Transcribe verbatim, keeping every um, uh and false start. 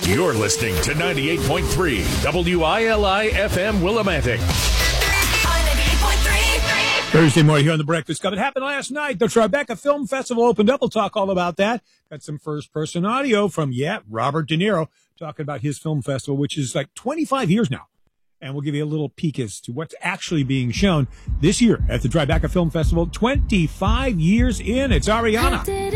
You're listening to ninety-eight point three W I L I F M Willimantic. Thursday morning here on The Breakfast Club. It happened last night. The Tribeca Film Festival opened up. We'll talk all about that. Got some first-person audio from, yeah, Robert De Niro talking about his film festival, which is like twenty-five years now. And we'll give you a little peek as to what's actually being shown this year at the Tribeca Film Festival. twenty-five years in. It's Ariana.